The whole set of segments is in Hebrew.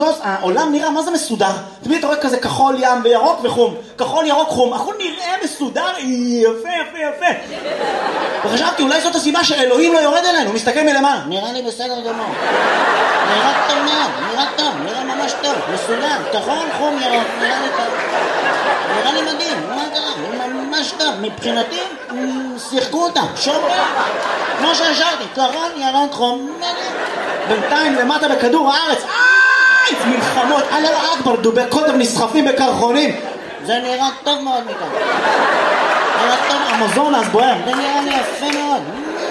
העולם נראה, מה זה מסודר? תמיד אתה רואה כזה כחול ים וירוק וחום, כחול ירוק חום, הכל נראה מסודר, יפה יפה יפה. וחשבתי, אולי זאת הסיבה שאלוהים לא יורד אלינו, הוא מסתכל מלמעלה, נראה לי בסדר גמור, נראה טוב מאוד, נראה טוב, נראה ממש טוב, מסודר, כחול, חום, ירוק, נראה לי טוב, נראה לי מדהים, מה קרה? ממש טוב, מבחינתי שיחקו אותם, שומרים, כמו שהשארתי, כחול, ירוק, חום, מדהים. בינתיים למטה בכדור הארץ, מלחמות, אללה אכבר, דובי קוטב נסחפים בקרחונים. זה נראה טוב מאוד מכאן. נראה טוב, המזונס בוער. זה נראה לי יפה מאוד.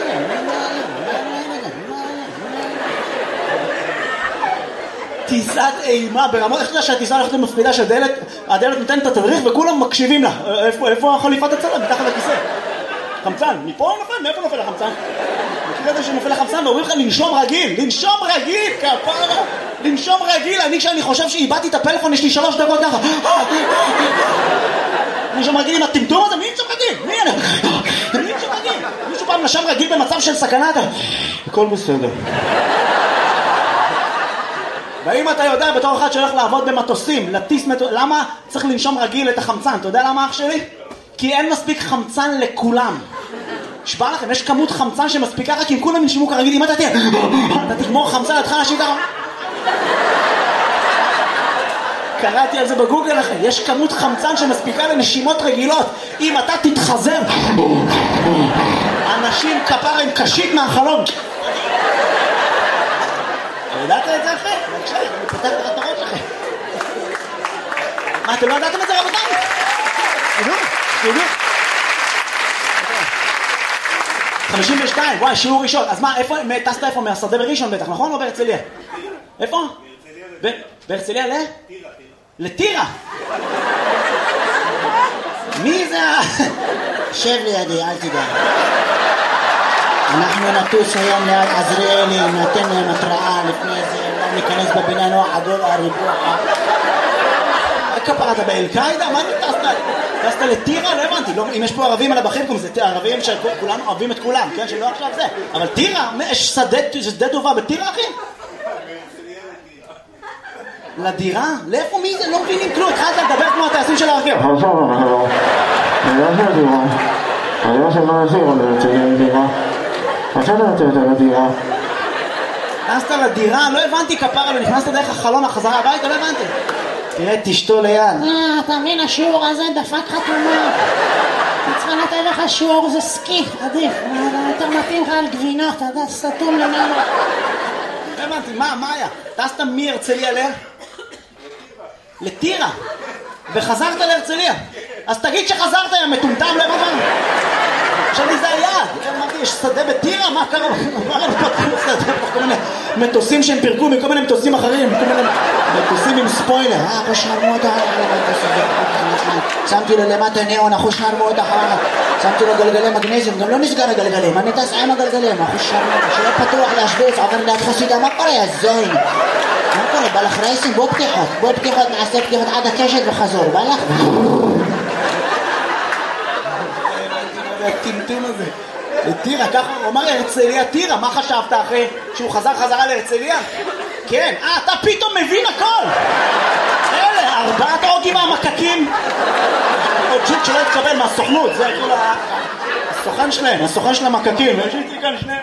טיסת אימה ברמות, איך אתה יודע שהטיסה הולכת למפחידה שהדלת נותנת את התדריך וכולם מקשיבים לה. איפה החליפת הצלם? מתחת לכיסא. חמצן, מפה נופל? מאיפה נופל החמצן? מכיר את זה שנופל החמצן ואומרים לך לנשום רגיל, לנשום רגיל, כפרה, לנשום רגיל. אני כשאני חושב שאיבדתי את הפלאפון יש לי 3 דקות ככה, לנשום רגיל עם הטמטום הזה, מי נשום רגיל? מי נשום רגיל? מישהו פעם נשם רגיל במצב של סכנה? הכל בסדר. והאם אתה יודע בתור אחד שהולך לעבוד במטוסים, לטיס למה צריך לנשום רגיל את החמצן? אתה יודע למה אח שלי? כי אין מספיק חמצן לכולם. שבא לכם, יש כמות חמצן שמספיקה רק אם כולם ינשימו כרגיל. אם אתה תגמור חמצן, אתה תחל להשיב ככה. קראתי על זה בגוגל לכם. יש כמות חמצן שמספיקה לנשימות רגילות. אם אתה תתחזר, אנשים כפר עם קשית מהחלום. ידעת את זה אחרי? בבקשה, אני פותח לך את הראש לכם. מה, אתם לא ידעתם את זה רבותיי? תדעו? 52, וואי, שיעור ראשון. אז מה, איפה, טסת איפה? מהשדה בראשון בטח, נכון? או בהרצליה? איפה? בהרצליה ל? לטירה. מי זה? שב לידי, אל תדע. אנחנו נטוס היום ליד עזריאלי, נתן להם התראה לפני זה, אולי ניכנס בבינה נוח עגול הריבוע. כפרה, אתה באל-קאידה? מה אתה טסת? טסת לטירה? לא הבנתי. אם יש פה ערבים על הבחים, זה ערבים שכולנו אוהבים את כולם, כן? שלא עכשיו זה. אבל טירה? יש שדה טובה בטירה, אחי? לדירה? לאיפה מי זה? לא מבינים כלום. התחלת לדבר כמו הטייסים של הרכב. טסת לדירה? לא הבנתי כפרה, לא נכנסת דרך החלון החזרה הביתה? לא הבנתי. תראה, תשתו ליד. אתה מבין, השיעור הזה דפק חתומה. אתה צריכה לתת לך שיעור, זה סקי, עדיף. יותר מתאים לך על גבינות, אתה יודע, סתום למעלה. לא הבנתי, מה היה? טסת מהרצליה לטירה. וחזרת להרצליה. אז תגיד שחזרת, יא מטומטם, לא הבנתי. חשבתי זה היעד. אמרתי, יש שדה בטירה? מה קרה? מה הם פתחו שדה? כל מיני מטוסים שהם פירקו מכל מיני מטוסים אחרים, כל מיני מטוסים עם ספוילר. אחוש הרמות שמתי לו למטה ניאון, אחוש הרמות שמתי לו גלגלי מגנזיום, גם לא נסגר הגלגלים, אני טס עם הגלגלים, אחוש הרמות, שלא פתוח להשביץ, עובר ליד חסידה, מה קורה יא זוין? מה קורה? בא לך רייסים? בוא פתיחות, נעשה פתיחות עד הקשת וחזור, בא לך? הטמטום הזה לטירה, ככה הוא אמר הרצליה טירה. מה חשבת אחרי שהוא חזרה להרצליה? כן, אתה פתאום מבין הכל. אלה, 4 אוגים מהמקקים או ג'וק שלא התקבל מהסוכנות, זה כאילו הסוכן של המקקים. יש איתי כאן שני,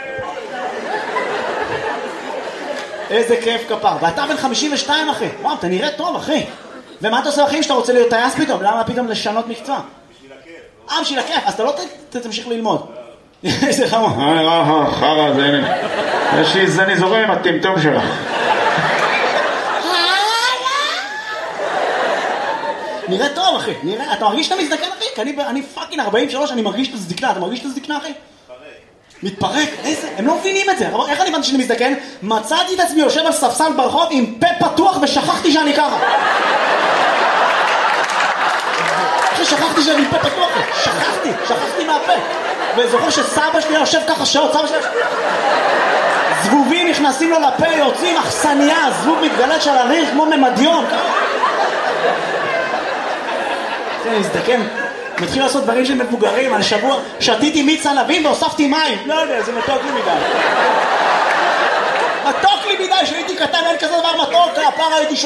איזה כיף כפר. ואתה בן 52 אחי, וואו, אתה נראה טוב אחי. ומה אתה עושה בחיים שאתה רוצה להיות טייס פתאום? למה פתאום לשנות מקצוע? בשביל הכיף, אז אתה לא תמשיך ללמוד. איזה חמור. חרא, זה הנה. יש לי זני זורם עם הטמטום שלך. נראה טוב אחי, אתה מרגיש שאתה מזדקן אחי? כי אני פאקינג 43, אני מרגיש את הזדקנה. אתה מרגיש את הזדקנה אחי? מתפרק, איזה, הם לא מבינים את זה. איך אני הבנתי שאני מזדקן? מצאתי את עצמי יושב על ספסל ברחוב עם פה פתוח ושכחתי שאני ככה. שכחתי שאני פה פתוח, שכחתי מהפה. וזוכר שסבא שלי יושב ככה שעות, סבא שלי זבובים נכנסים לו לפה, יוצאים אכסניה, זבוב מתגלת של הריח כמו ממדיון. אני מזדקן, מתחיל לעשות דברים של מבוגרים. על שבוע שתיתי מיץ ענבים והוספתי מים, לא יודע, זה מתוק לי מדי. מתוק לי מדי, שהייתי קטן, אין כזה דבר מתוק, הפרה הייתי